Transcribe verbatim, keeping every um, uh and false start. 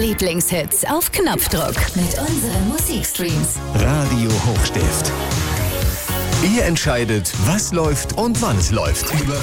Lieblingshits auf Knopfdruck mit unseren Musikstreams. Radio Hochstift. Ihr entscheidet, was läuft und wann es läuft. Über